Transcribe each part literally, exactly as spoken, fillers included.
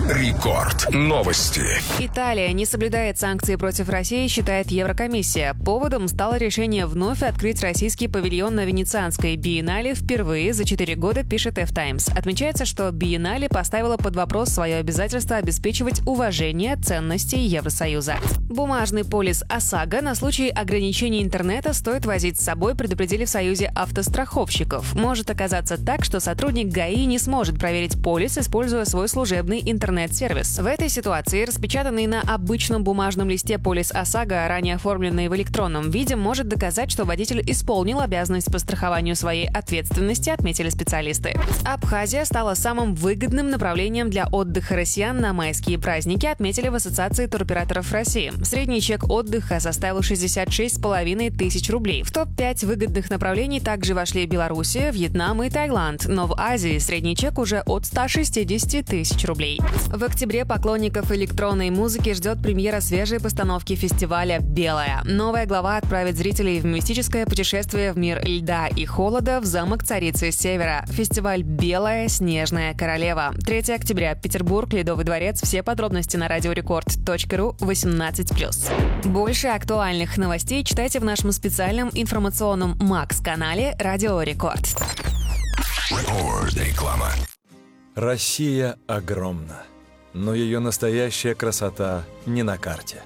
Рекорд. Новости. Италия не соблюдает санкции против России, считает Еврокомиссия. Поводом стало решение вновь открыть российский павильон на Венецианской биеннале впервые за четыре года, пишет F-Times. Отмечается, что биеннале поставила под вопрос свое обязательство обеспечивать уважение ценностей Евросоюза. Бумажный полис ОСАГО на случай ограничения интернета стоит возить с собой, предупредили в Союзе автостраховщиков. Может оказаться так, что сотрудник ГАИ не сможет проверить полис, используя свой служебный интернет-сервис. В этой ситуации распечатанный на обычном бумажном листе полис ОСАГО, ранее оформленный в электронном виде, может доказать, что водитель исполнил обязанность по страхованию своей ответственности, отметили специалисты. Абхазия стала самым выгодным направлением для отдыха россиян на майские праздники, отметили в Ассоциации туроператоров России. Средний чек отдыха составил шестьдесят шесть с половиной тысяч рублей. В топ пять выгодных направлений также вошли Белоруссия, Вьетнам и Таиланд, но в Азии средний чек уже от ста шестидесяти тысяч рублей. В октябре поклонников электронной музыки ждет премьера свежей постановки фестиваля «Белая». Новая глава отправит зрителей в мистическое путешествие в мир льда и холода в замок Царицы Севера. Фестиваль «Белая. Снежная королева». третьего октября. Петербург. Ледовый дворец. Все подробности на радиорекорд точка ру восемнадцать плюс. Больше актуальных новостей читайте в нашем специальном информационном Макс-канале «Радио Рекорд». Реклама. Россия огромна, но ее настоящая красота не на карте.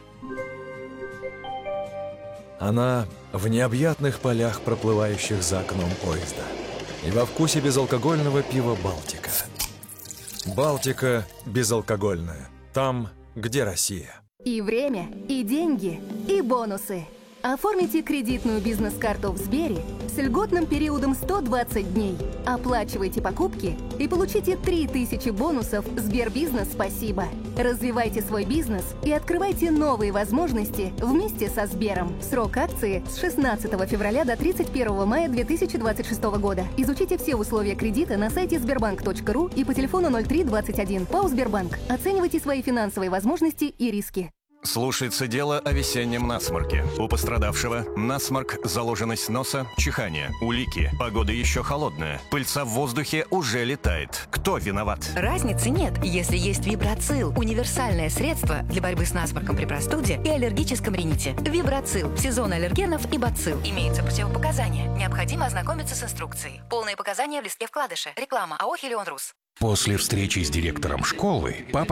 Она в необъятных полях, проплывающих за окном поезда, и во вкусе безалкогольного пива «Балтика». «Балтика» безалкогольная. Там, где Россия. И время, и деньги, и бонусы. Оформите кредитную бизнес-карту в Сбере с льготным периодом сто двадцать дней. Оплачивайте покупки и получите три тысячи бонусов Сбербизнес «Спасибо». Развивайте свой бизнес и открывайте новые возможности вместе со Сбером. Срок акции с шестнадцатого февраля до тридцать первого мая две тысячи двадцать шестого года. Изучите все условия кредита на сайте сбербанк точка ру и по телефону ноль три двадцать один. ПАО «Сбербанк». Оценивайте свои финансовые возможности и риски. Слушается дело о весеннем насморке. У пострадавшего насморк, заложенность носа, чихание, улики. Погода еще холодная. Пыльца в воздухе уже летает. Кто виноват? Разницы нет, если есть Вибрацил. Универсальное средство для борьбы с насморком при простуде и аллергическом рините. Вибрацил. Сезон аллергенов и бацилл. Имеются противопоказания. Необходимо ознакомиться с инструкцией. Полные показания в листке вкладыша. Реклама АО «Хелион Рус». После встречи с директором школы папа